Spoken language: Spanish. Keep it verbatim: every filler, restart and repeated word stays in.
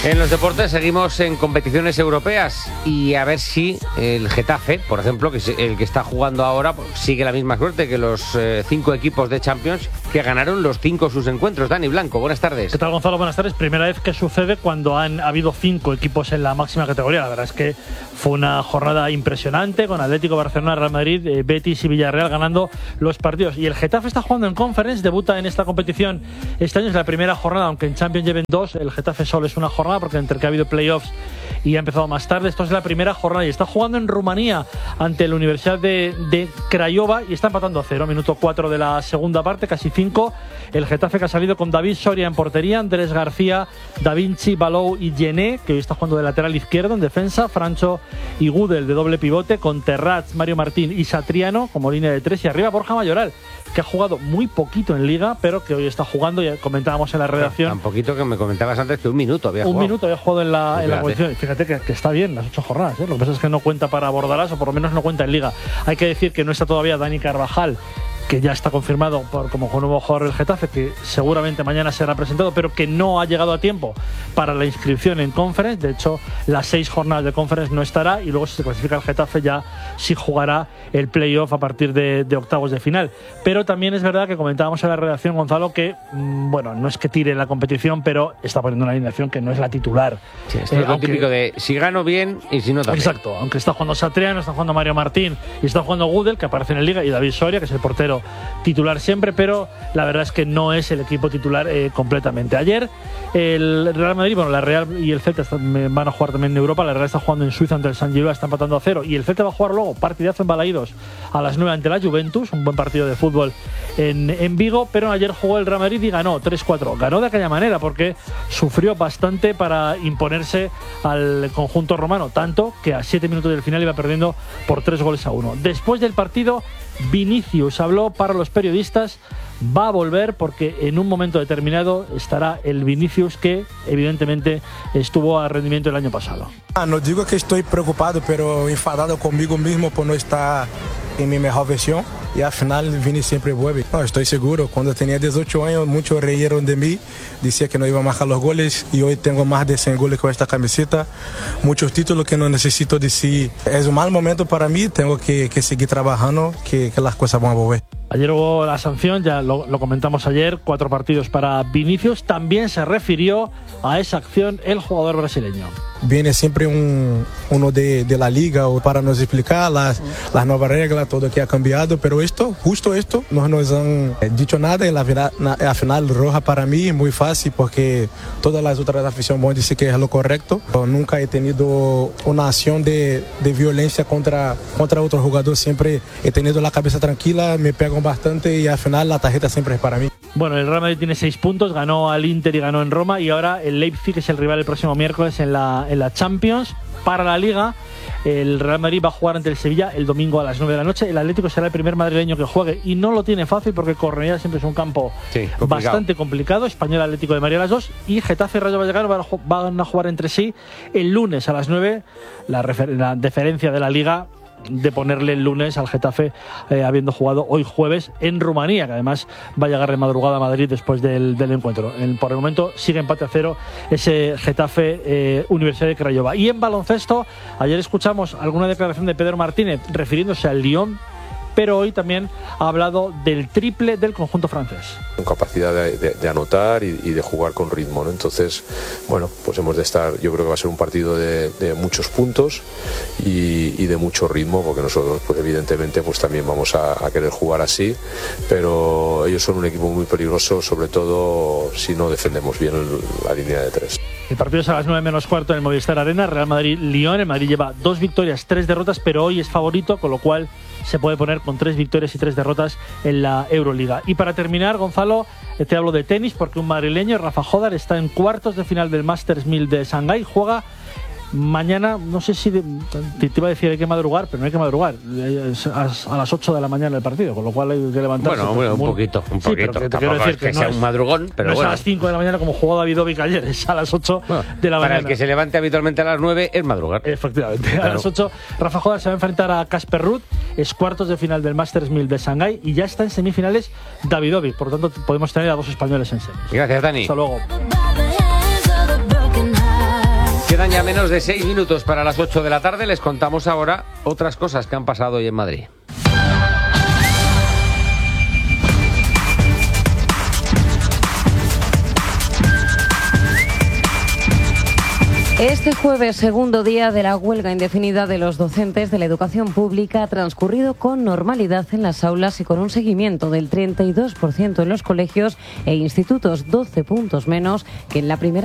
En los deportes seguimos en competiciones europeas y a ver si el Getafe, por ejemplo, que es el que está jugando ahora, sigue la misma suerte que los eh, cinco equipos de Champions que ganaron los cinco sus encuentros. Dani Blanco, buenas tardes. ¿Qué tal, Gonzalo? Buenas tardes. Primera vez que sucede cuando han habido cinco equipos en la máxima categoría. La verdad es que fue una jornada impresionante con Atlético, Barcelona, Real Madrid, eh, Betis y Villarreal ganando los partidos. Y el Getafe está jugando en Conference, debuta en esta competición este año, es la primera jornada, aunque en Champions lleven dos. El Getafe solo es una jornada porque entre que ha habido playoffs y ha empezado más tarde, esto es la primera jornada y está jugando en Rumanía ante la Universidad de, de Craiova y está empatando a cero, minuto cuatro de la segunda parte, casi cinco. El Getafe que ha salido con David Soria en portería, Andrés García, Da Vinci, Balou y Gené, que hoy está jugando de lateral izquierdo en defensa, Francho y Gudel de doble pivote, con Terrats, Mario Martín y Satriano como línea de tres, y arriba Borja Mayoral, que ha jugado muy poquito en Liga, pero que hoy está jugando, ya comentábamos en la redacción. Tan poquito que me comentabas antes que un minuto había un jugado. Un minuto había jugado en la, pues en la competición. Fíjate que, que está bien las ocho jornadas, ¿eh? Lo que pasa es que no cuenta para Bordalás, o por lo menos no cuenta en Liga. Hay que decir que no está todavía Dani Carvajal, que ya está confirmado por, como nuevo jugador del Getafe, que seguramente mañana será presentado, pero que no ha llegado a tiempo para la inscripción en Conference. De hecho, las seis jornadas de Conference no estará, y luego si se clasifica el Getafe ya sí jugará el playoff a partir de, de octavos de final. Pero también es verdad que comentábamos en la redacción, Gonzalo, que mmm, bueno, no es que tire la competición, pero está poniendo una alineación que no es la titular. Sí, esto eh, es lo aunque, típico de si gano bien y si no también. Exacto, aunque está jugando Satriano, está jugando Mario Martín y está jugando Gudel, que aparece en el Liga, y David Soria, que es el portero titular siempre, pero la verdad es que no es el equipo titular eh, completamente. Ayer el Real Madrid, bueno, la Real y el Celta están, van a jugar también en Europa. La Real está jugando en Suiza ante el San Gilloa, está empatando a cero, y el Celta va a jugar luego partidazo en Balaídos a las nueve ante la Juventus, un buen partido de fútbol en, en Vigo. Pero ayer jugó el Real Madrid y ganó tres cuatro, ganó de aquella manera porque sufrió bastante para imponerse al conjunto romano, tanto que a siete minutos del final iba perdiendo por tres goles a uno. Después del partido, Vinicius habló para los periodistas, va a volver porque en un momento determinado estará el Vinicius que evidentemente estuvo a rendimiento el año pasado. Ah, no digo que estoy preocupado, pero enfadado conmigo mismo por no estar en mi mejor versión, y al final Vini siempre vuelve. No, estoy seguro, cuando tenía dieciocho años muchos reyeron de mí, decía que no iba a marcar los goles, y hoy tengo más de cien goles con esta camiseta, muchos títulos que no necesito decir. Es un mal momento para mí, tengo que, que seguir trabajando, que, que las cosas van a volver. Ayer hubo la sanción, ya lo, lo comentamos ayer, cuatro partidos para Vinicius. También se refirió a esa acción el jugador brasileño. Viene siempre un, uno de, de la liga para nos explicar las, las nuevas reglas, todo que ha cambiado, pero esto, justo esto, no nos han dicho nada, y la, la, la final roja para mí es muy fácil porque todas las otras aficiones van a decir que es lo correcto. Yo nunca he tenido una acción de, de violencia contra, contra otro jugador, siempre he tenido la cabeza tranquila, me pegan bastante y al final la tarjeta siempre es para mí. Bueno, el Real Madrid tiene seis puntos, ganó al Inter y ganó en Roma, y ahora el Leipzig es el rival el próximo miércoles en la, en la Champions. Para la Liga, el Real Madrid va a jugar ante el Sevilla el domingo a las nueve de la noche. El Atlético será el primer madrileño que juegue y no lo tiene fácil porque Cornellá siempre es un campo sí, complicado. bastante complicado. Español Atlético de Madrid a las dos, y Getafe y Rayo Vallecano van a jugar entre sí el lunes a las nueve. La, refer- la deferencia de la Liga de ponerle el lunes al Getafe, eh, habiendo jugado hoy jueves en Rumanía, que además va a llegar de madrugada a Madrid después del, del encuentro. El, por el momento sigue empate a cero ese Getafe eh, Universidad de Craiova. Y en baloncesto, ayer escuchamos alguna declaración de Pedro Martínez refiriéndose al Lyon, pero hoy también ha hablado del triple del conjunto francés. Con capacidad de, de, de anotar y, y de jugar con ritmo, ¿no? Entonces, bueno, pues hemos de estar, yo creo que va a ser un partido de, de muchos puntos y, y de mucho ritmo, porque nosotros, pues evidentemente, pues también vamos a, a querer jugar así, pero ellos son un equipo muy peligroso, sobre todo si no defendemos bien el, la línea de tres. El partido es a las nueve menos cuarto en el Movistar Arena, Real Madrid-Lyon. El Madrid lleva dos victorias, tres derrotas, pero hoy es favorito, con lo cual se puede poner con tres victorias y tres derrotas en la Euroliga. Y para terminar, Gonzalo, te hablo de tenis porque un madrileño, Rafa Jodar, está en cuartos de final del Masters mil de Shanghái. Juega mañana, no sé si de, te, te iba a decir hay que madrugar, pero no hay que madrugar, es a, a las ocho de la mañana el partido, con lo cual hay que levantarse. Bueno, bueno un muy, poquito, un poquito. Sí, te quiero decir que, que no sea es, un madrugón, pero no bueno. Es a las cinco de la mañana como jugó Davidovic ayer, es a las ocho bueno, de la para mañana. Para el que se levante habitualmente a las nueve es madrugar. Efectivamente, claro. A las ocho Rafa Jodar se va a enfrentar a Casper Ruud, es cuartos de final del Masters mil de Shanghái, y ya está en semifinales Davidovic, por lo tanto podemos tener a dos españoles en semis. Gracias, Dani. Hasta luego. Ya menos de seis minutos para las ocho de la tarde. Les contamos ahora otras cosas que han pasado hoy en Madrid. Este jueves, segundo día de la huelga indefinida de los docentes de la educación pública, ha transcurrido con normalidad en las aulas y con un seguimiento del treinta y dos por ciento en los colegios e institutos, doce puntos menos que en la primera